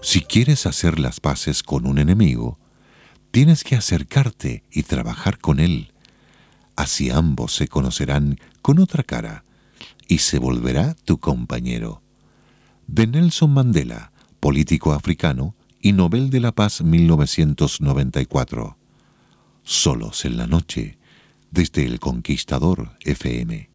Si quieres hacer las paces con un enemigo, tienes que acercarte y trabajar con él. Así ambos se conocerán con otra cara y se volverá tu compañero. De Nelson Mandela, político africano y Nobel de la Paz 1994. Solos en la noche, desde El Conquistador FM.